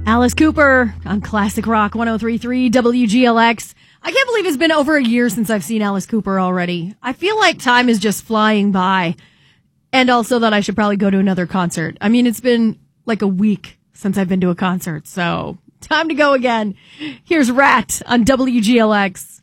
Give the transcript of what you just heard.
Alice Cooper on Classic Rock 103.3 WGLX. I can't believe it's been over a year since I've seen Alice Cooper already. I feel like time is just flying by. And also that I should probably go to another concert. I mean, it's been like a week since I've been to a concert, so time to go again. Here's Rat on WGLX.